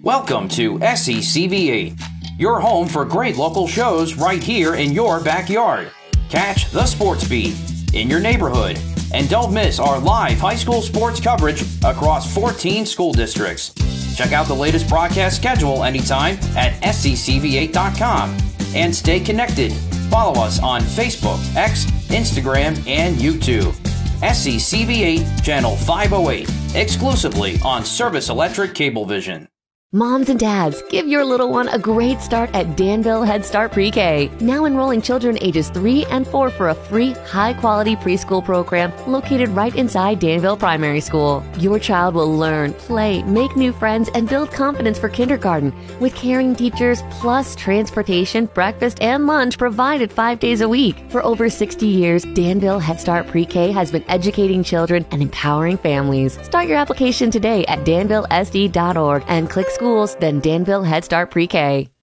Welcome to SECVA, your home for great local shows right here in your backyard. Catch the Sports Beat in your neighborhood, and don't miss our live high school sports coverage across 14 school districts. Check out the latest broadcast schedule anytime at SECVA.com and stay connected. Follow us on Facebook, X, Instagram, and YouTube. SECVA Channel 508, exclusively on Service Electric Cablevision. Moms and dads, give your little one a great start at Danville Head Start Pre-K. Now enrolling children ages 3 and 4 for a free, high-quality preschool program located right inside Danville Primary School. Your child will learn, play, make new friends, and build confidence for kindergarten with caring teachers plus transportation, breakfast, and lunch provided 5 days a week. For over 60 years, Danville Head Start Pre-K has been educating children and empowering families. Start your application today at danvillesd.org and click schools, then Danville Head Start Pre-K.